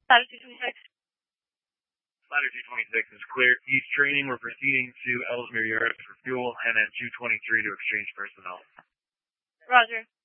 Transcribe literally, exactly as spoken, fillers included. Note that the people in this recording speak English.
Latitude twenty-six. Latitude twenty-six is cleared. East training, we're proceeding to Ellesmere Yard for fuel, and at two twenty-three to exchange personnel. Roger.